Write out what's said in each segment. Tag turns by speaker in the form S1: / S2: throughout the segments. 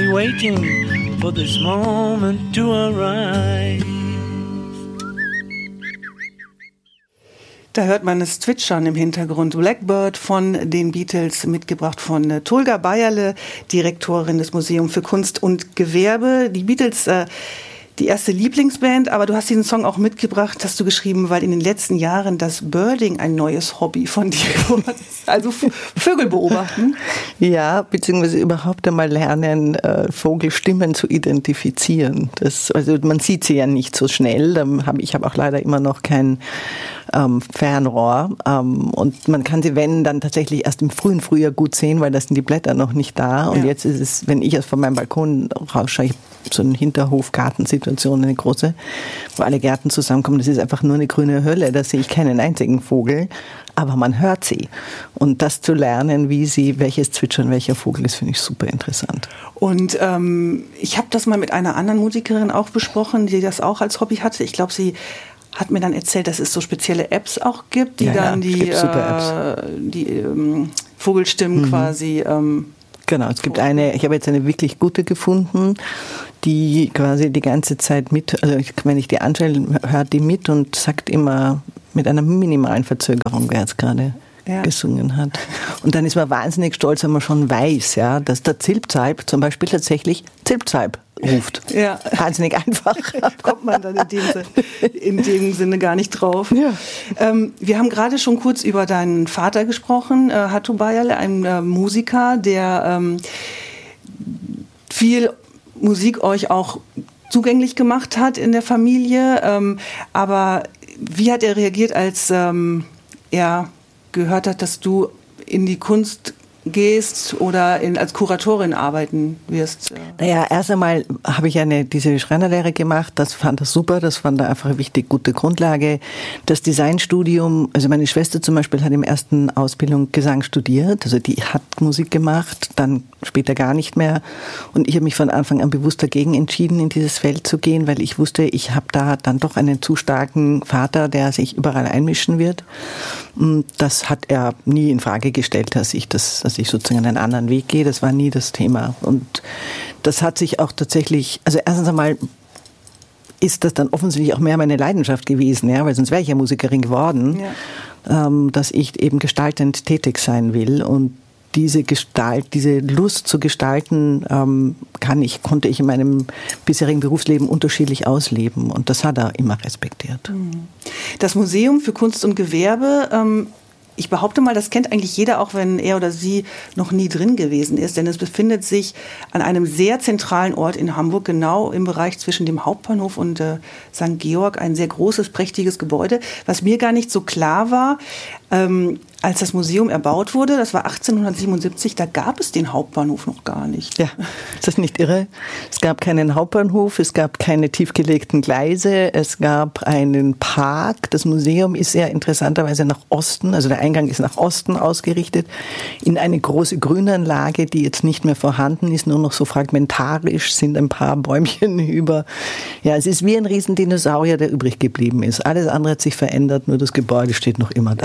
S1: been waiting for this moment to arrive.
S2: Da hört man es zwitschern im Hintergrund. Blackbird von den Beatles, mitgebracht von Tolga Bayerle, Direktorin des Museums für Kunst und Gewerbe. Die Beatles, die erste Lieblingsband, aber du hast diesen Song auch mitgebracht, hast du geschrieben, weil in den letzten Jahren das Birding ein neues Hobby von dir geworden ist. Also Vögel beobachten.
S3: Ja, beziehungsweise überhaupt einmal lernen, Vogelstimmen zu identifizieren. Also man sieht sie ja nicht so schnell. Ich habe auch leider immer noch kein Fernrohr. Und man kann sie, wenn, dann tatsächlich erst im frühen Frühjahr gut sehen, weil da sind die Blätter noch nicht da. Und jetzt ist es, wenn ich erst von meinem Balkon rausschaue, ich habe so eine Hinterhof-Gartensituation, eine große, wo alle Gärten zusammenkommen. Das ist einfach nur eine grüne Hölle. Da sehe ich keinen einzigen Vogel. Aber man hört sie. Und das zu lernen, welches Zwitschern welcher Vogel ist, finde ich super interessant.
S2: Und ich habe das mal mit einer anderen Musikerin auch besprochen, die das auch als Hobby hatte. Ich glaube, sie hat mir dann erzählt, dass es so spezielle Apps auch gibt, die dann die Vogelstimmen quasi
S3: genau, es gibt ich habe jetzt eine wirklich gute gefunden, die quasi die ganze Zeit also wenn ich die anschaue, hört die mit und sagt immer mit einer minimalen Verzögerung, wer jetzt gerade gesungen hat. Und dann ist man wahnsinnig stolz, wenn man schon weiß, ja, dass der Zilpzalp zum Beispiel tatsächlich Zilpzalp ruft. Ja. Wahnsinnig einfach.
S2: Kommt man dann in dem Sinne gar nicht drauf. Ja. Wir haben gerade schon kurz über deinen Vater gesprochen, Hatto Bayerle, ein Musiker, der viel Musik euch auch zugänglich gemacht hat in der Familie. Aber wie hat er reagiert, als er gehört hat, dass du in die Kunst gehst oder als Kuratorin arbeiten wirst?
S3: Naja, erst einmal habe ich diese Schreinerlehre gemacht, das fand er super, das fand er einfach eine wichtig gute Grundlage. Das Designstudium, also meine Schwester zum Beispiel hat im ersten Ausbildung Gesang studiert, also die hat Musik gemacht, dann später gar nicht mehr. Und ich habe mich von Anfang an bewusst dagegen entschieden, in dieses Feld zu gehen, weil ich wusste, ich habe da dann doch einen zu starken Vater, der sich überall einmischen wird. Und das hat er nie in Frage gestellt, dass ich sozusagen einen anderen Weg gehe. Das war nie das Thema. Und das hat sich auch tatsächlich, also erstens einmal ist das dann offensichtlich auch mehr meine Leidenschaft gewesen, ja, weil sonst wäre ich ja Musikerin geworden, dass ich eben gestaltend tätig sein will. Und diese Lust zu gestalten, konnte ich in meinem bisherigen Berufsleben unterschiedlich ausleben. Und das hat er immer respektiert.
S2: Das Museum für Kunst und Gewerbe, ich behaupte mal, das kennt eigentlich jeder, auch wenn er oder sie noch nie drin gewesen ist. Denn es befindet sich an einem sehr zentralen Ort in Hamburg, genau im Bereich zwischen dem Hauptbahnhof und St. Georg. Ein sehr großes, prächtiges Gebäude. Was mir gar nicht so klar war, als das Museum erbaut wurde, das war 1877, da gab es den Hauptbahnhof noch gar nicht.
S3: Ja, ist das nicht irre? Es gab keinen Hauptbahnhof, es gab keine tiefgelegten Gleise, es gab einen Park. Das Museum ist sehr interessanterweise nach Osten, also der Eingang ist nach Osten ausgerichtet, in eine große Grünanlage, die jetzt nicht mehr vorhanden ist, nur noch so fragmentarisch, sind ein paar Bäumchen über. Ja, es ist wie ein Riesendinosaurier, der übrig geblieben ist. Alles andere hat sich verändert, nur das Gebäude steht noch immer da.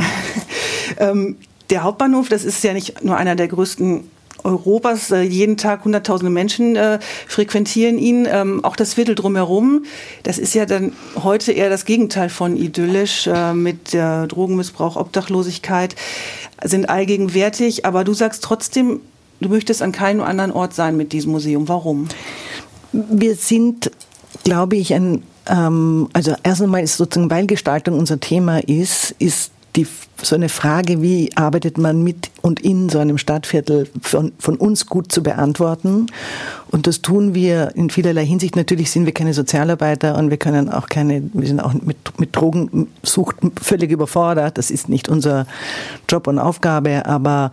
S2: Der Hauptbahnhof, das ist ja nicht nur einer der größten Europas. Jeden Tag hunderttausende Menschen frequentieren ihn. Auch das Viertel drumherum, das ist ja dann heute eher das Gegenteil von idyllisch, mit Drogenmissbrauch, Obdachlosigkeit, sind allgegenwärtig. Aber du sagst trotzdem, du möchtest an keinem anderen Ort sein mit diesem Museum. Warum?
S3: Wir sind, glaube ich, also erst einmal ist sozusagen, weil Gestaltung unser Thema ist so eine Frage, wie arbeitet man mit und in so einem Stadtviertel von uns gut zu beantworten. Und das tun wir in vielerlei Hinsicht. Natürlich sind wir keine Sozialarbeiter und wir sind auch mit Drogensucht völlig überfordert. Das ist nicht unser Job und Aufgabe, aber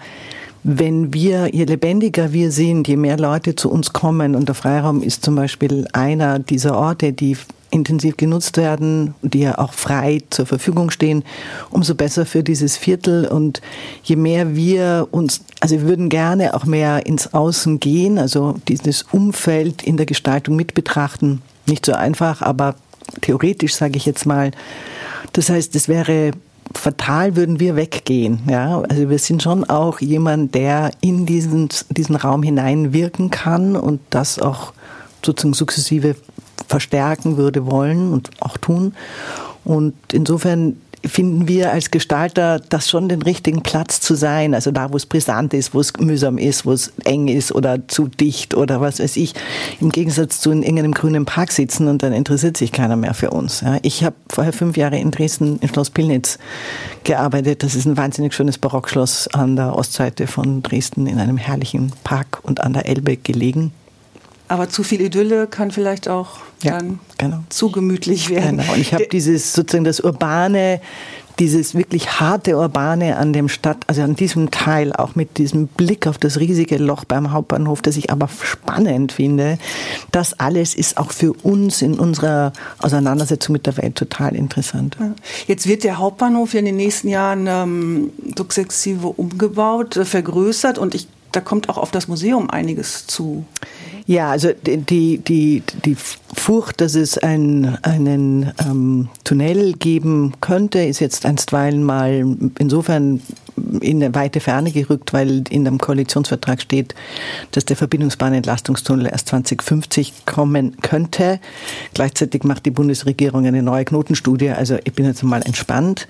S3: je lebendiger wir sind, je mehr Leute zu uns kommen, und der Freiraum ist zum Beispiel einer dieser Orte, die intensiv genutzt werden, die ja auch frei zur Verfügung stehen, umso besser für dieses Viertel. Und je mehr wir würden gerne auch mehr ins Außen gehen, also dieses Umfeld in der Gestaltung mit betrachten. Nicht so einfach, aber theoretisch, sage ich jetzt mal. Das heißt, es wäre fatal würden wir weggehen. Ja? Also wir sind schon auch jemand, der in diesen Raum hineinwirken kann und das auch sozusagen sukzessive verstärken würde wollen und auch tun. Und insofern finden wir als Gestalter das schon den richtigen Platz zu sein. Also da, wo es brisant ist, wo es mühsam ist, wo es eng ist oder zu dicht oder was weiß ich. Im Gegensatz zu in irgendeinem grünen Park sitzen und dann interessiert sich keiner mehr für uns. Ja, ich habe vorher 5 Jahre in Dresden im Schloss Pillnitz gearbeitet. Das ist ein wahnsinnig schönes Barockschloss an der Ostseite von Dresden in einem herrlichen Park und an der Elbe gelegen.
S2: Aber zu viel Idylle kann vielleicht auch dann zu gemütlich werden.
S3: Genau. Und ich habe dieses sozusagen das Urbane, dieses wirklich harte Urbane an dem also an diesem Teil, auch mit diesem Blick auf das riesige Loch beim Hauptbahnhof, das ich aber spannend finde. Das alles ist auch für uns in unserer Auseinandersetzung mit der Welt total interessant.
S2: Jetzt wird der Hauptbahnhof ja in den nächsten Jahren sukzessive umgebaut, vergrößert und da kommt auch auf das Museum einiges zu.
S3: Ja, also die Furcht, dass es einen Tunnel geben könnte, ist jetzt einstweilen mal insofern in eine weite Ferne gerückt, weil in dem Koalitionsvertrag steht, dass der Verbindungsbahnentlastungstunnel erst 2050 kommen könnte. Gleichzeitig macht die Bundesregierung eine neue Knotenstudie, also ich bin jetzt mal entspannt.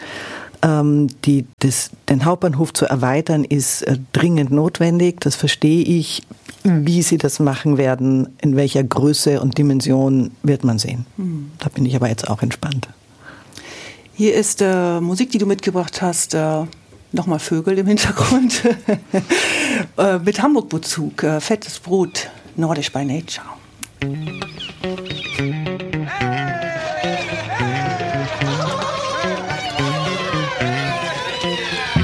S3: Den Hauptbahnhof zu erweitern ist dringend notwendig, das verstehe ich. Wie sie das machen werden, in welcher Größe und Dimension, wird man sehen. Da bin ich aber jetzt auch entspannt.
S2: Hier ist Musik, die du mitgebracht hast, nochmal Vögel im Hintergrund, mit Hamburg-Bezug, fettes Brot, nordisch by nature.